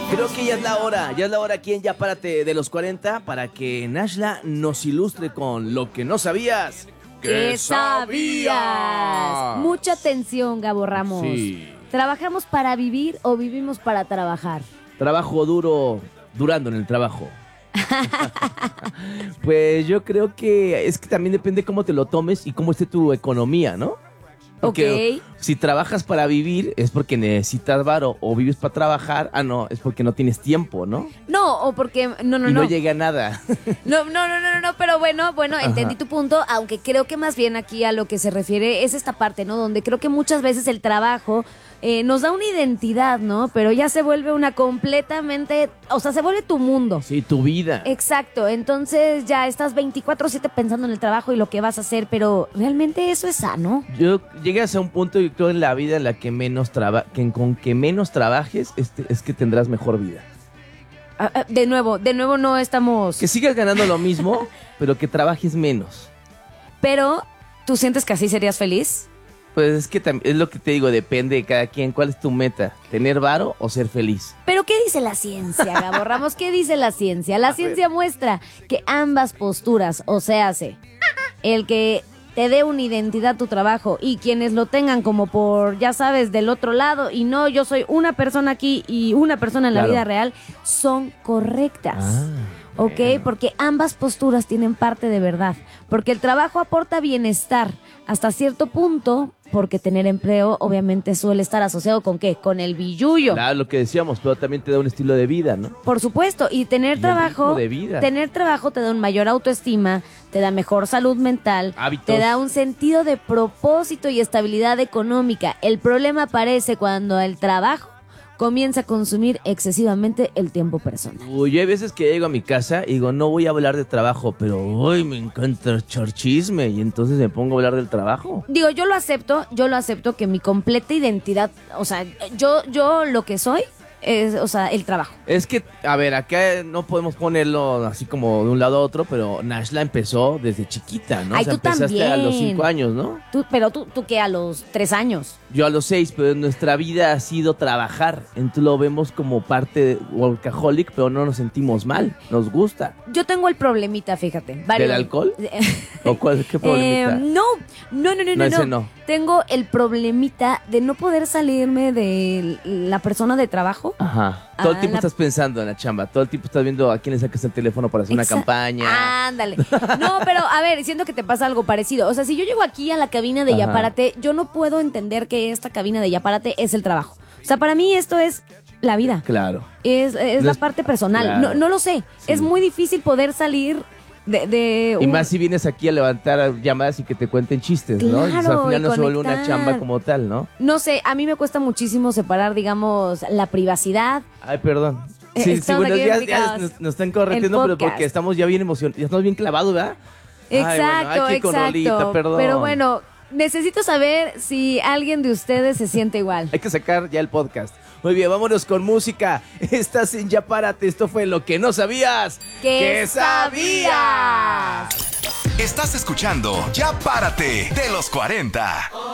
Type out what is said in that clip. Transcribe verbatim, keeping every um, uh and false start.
Creo que ya es la hora, ya es la hora aquí en Ya Párate de los cuarenta para que Nashla nos ilustre con lo que no sabías. ¿Qué sabías? Mucha atención, Gabo Ramos. Sí. ¿Trabajamos para vivir o vivimos para trabajar? Trabajo duro, durando en el trabajo. Pues yo creo que es que también depende cómo te lo tomes y cómo esté tu economía, ¿no? Porque Ok. si trabajas para vivir es porque necesitas varo, o vives para trabajar, ah no, es porque no tienes tiempo, ¿no? No, o porque... No, no, y no, no. llega a nada. No, no, no, no, no, no, pero bueno, bueno, entendí Ajá. tu punto, aunque creo que más bien aquí a lo que se refiere es esta parte, ¿no? Donde creo que muchas veces el trabajo eh, nos da una identidad, ¿no? Pero ya se vuelve una completamente... O sea, se vuelve tu mundo. Sí, tu vida. Exacto, entonces ya estás veinticuatro siete pensando en el trabajo y lo que vas a hacer, pero ¿realmente eso es sano? Yo llegas a un punto, yo creo, en la vida en la que menos traba que con que menos trabajes este, es que tendrás mejor vida. Ah, ah, de nuevo, de nuevo no estamos... Que sigas ganando lo mismo, pero que trabajes menos. Pero, ¿tú sientes que así serías feliz? Pues es que tam- es lo que te digo, depende de cada quien. ¿Cuál es tu meta? ¿Tener varo o ser feliz? Pero ¿qué dice la ciencia, Gabo Ramos? ¿Qué dice la ciencia? La ciencia muestra que ambas posturas, o sea, hace el que te dé una identidad a tu trabajo y quienes lo tengan como por, ya sabes, del otro lado y no, yo soy una persona aquí y una persona en la Claro. vida real, son correctas. Ah, ¿Ok? bueno. Porque ambas posturas tienen parte de verdad. Porque el trabajo aporta bienestar hasta cierto punto, porque tener empleo obviamente suele estar asociado con ¿qué? Con el billullo. Claro, lo que decíamos, pero también te da un estilo de vida, ¿no? Por supuesto, y tener Y un trabajo, ritmo de vida. tener trabajo te da un mayor autoestima, te da mejor salud mental, Hábitos. te da un sentido de propósito y estabilidad económica. El problema aparece cuando el trabajo comienza a consumir excesivamente el tiempo personal. Uy, yo hay veces que llego a mi casa y digo, no voy a hablar de trabajo, pero uy, me encanta echar chisme y entonces me pongo a hablar del trabajo. Digo, yo lo acepto, yo lo acepto que mi completa identidad, o sea, yo, yo lo que soy es, o sea, el trabajo. Es que, a ver, acá no podemos ponerlo así como de un lado a otro, pero Nashla empezó desde chiquita, ¿no? Ay, o sea, tú empezaste a los también. cinco años, ¿no? Tú, pero tú, tú qué, a los tres años. Yo a los seis, pero nuestra vida ha sido trabajar. Entonces lo vemos como parte de workaholic, pero no nos sentimos mal, nos gusta. Yo tengo el problemita, fíjate. varios- ¿Del alcohol? ¿O cuál, qué problemita? Eh, no, no, no, no, No, no, ese no. no. Tengo el problemita de no poder salirme de la persona de trabajo. Ajá. Todo el Ah, tiempo la- estás pensando en la chamba, todo el tiempo estás viendo a quién le sacas el teléfono para hacer una Exa- campaña. Ándale. No, pero a ver, siento que te pasa algo parecido. O sea, si yo llego aquí a la cabina de Ajá. Ya Párate, yo no puedo entender que esta cabina de Ya Párate es el trabajo. O sea, para mí esto es la vida. Claro. Es, es No la es- parte personal. claro. No, no lo sé. Sí. Es muy difícil poder salir de... de Y un- más si vienes aquí a levantar llamadas y que te cuenten chistes, ¿no? O sea, Claro, al final y no se vuelve una conectar. chamba como tal, ¿no? No sé, a mí me cuesta muchísimo separar, digamos, la privacidad. Ay, perdón. Eh, Sí, sí, estamos bueno, aquí ya, ya implicados. nos, nos están corrigiendo, El pero podcast. porque estamos ya bien emocionados, ya estamos bien clavados, ¿verdad? Ay, bueno, Exacto, aquí con exacto. Lolita, perdón. Pero bueno, necesito saber si alguien de ustedes se siente igual. Hay que sacar ya el podcast. Muy bien, vámonos con música. Estás en Ya Párate. Esto fue lo que no sabías. ¿Qué sabías? Estás escuchando Ya Párate de los cuarenta.